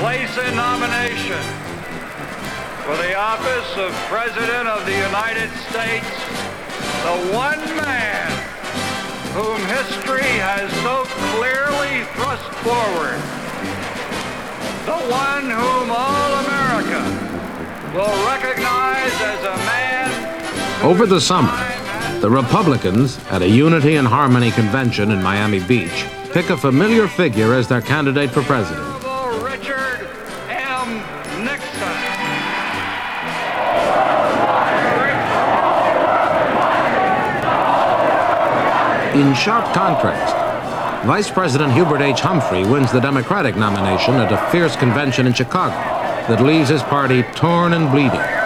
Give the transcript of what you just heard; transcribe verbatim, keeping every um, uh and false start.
place in nomination for the office of President of the United States the one man whom history has so clearly thrust forward, the one whom all America will recognize as a man. Over the summer, the Republicans, at a Unity and Harmony convention in Miami Beach, pick a familiar figure as their candidate for president. Richard M. Nixon. In sharp contrast, Vice President Hubert H. Humphrey wins the Democratic nomination at a fierce convention in Chicago that leaves his party torn and bleeding.